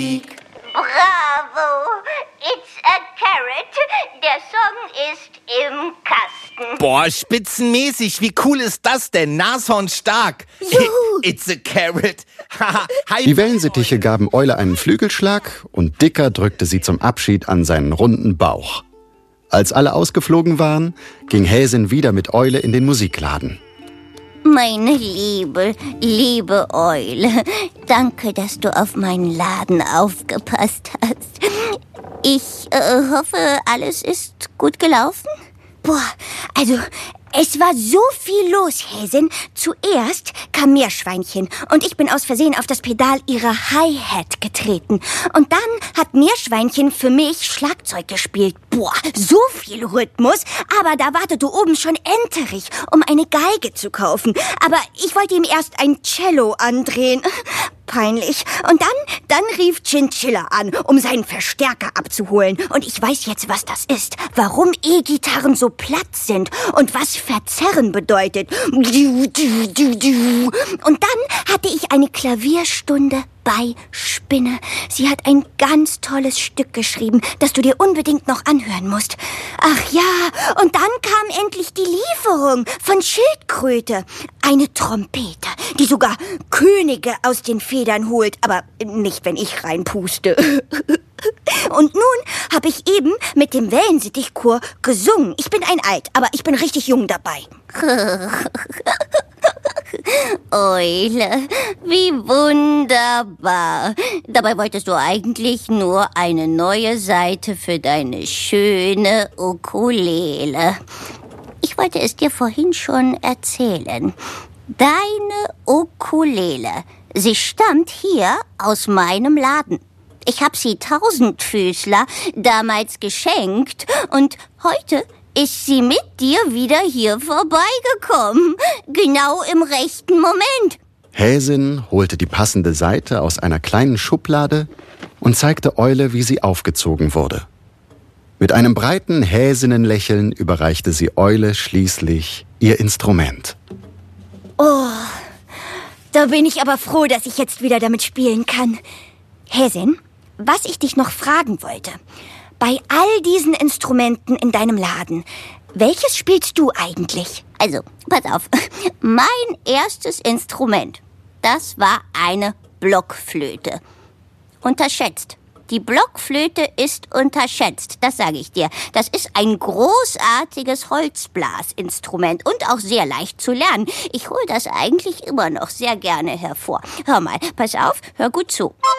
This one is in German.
Bravo! It's a Carrot. Der Song ist im Kasten. Boah, spitzenmäßig. Wie cool ist das denn? Nashorn stark. Juhu. It's a Carrot. Die Wellensittiche gaben Eule einen Flügelschlag und Dicker drückte sie zum Abschied an seinen runden Bauch. Als alle ausgeflogen waren, ging Häsin wieder mit Eule in den Musikladen. Meine liebe Eule, danke, dass du auf meinen Laden aufgepasst hast. Ich hoffe, alles ist gut gelaufen? Boah, also, es war so viel los, Häsin. Zuerst kam Meerschweinchen und ich bin aus Versehen auf das Pedal ihrer Hi-Hat getreten. Und dann hat Meerschweinchen für mich Schlagzeug gespielt. Boah, so viel Rhythmus. Aber da wartete oben schon Enterich, um eine Geige zu kaufen. Aber ich wollte ihm erst ein Cello andrehen. Peinlich. Und dann rief Chinchilla an, um seinen Verstärker abzuholen. Und ich weiß jetzt, was das ist. Warum E-Gitarren so platt sind und was verzerren bedeutet. Und dann hatte ich eine Klavierstunde bei Spinne. Sie hat ein ganz tolles Stück geschrieben, das du dir unbedingt noch anhören musst. Ach ja, und dann kam endlich die Lieferung von Schildkröte. Eine Trompete, die sogar Könige aus den Federn holt, aber nicht, wenn ich reinpuste. Und nun habe ich eben mit dem Wellensittichchor gesungen. Ich bin ein Alt, aber ich bin richtig jung dabei. Eule, wie wunderbar. Dabei wolltest du eigentlich nur eine neue Seite für deine schöne Ukulele. Ich wollte es dir vorhin schon erzählen. Deine Ukulele, sie stammt hier aus meinem Laden. Ich habe sie Tausendfüßler damals geschenkt und heute ist sie mit dir wieder hier vorbeigekommen. Genau im rechten Moment. Häsin holte die passende Saite aus einer kleinen Schublade und zeigte Eule, wie sie aufgezogen wurde. Mit einem breiten Häsinnenlächeln überreichte sie Eule schließlich ihr Instrument. Oh, da bin ich aber froh, dass ich jetzt wieder damit spielen kann. Häsin, was ich dich noch fragen wollte. Bei all diesen Instrumenten in deinem Laden, welches spielst du eigentlich? Also, pass auf. Mein erstes Instrument, das war eine Blockflöte. Unterschätzt. Die Blockflöte ist unterschätzt, das sage ich dir. Das ist ein großartiges Holzblasinstrument und auch sehr leicht zu lernen. Ich hole das eigentlich immer noch sehr gerne hervor. Hör mal, pass auf, hör gut zu.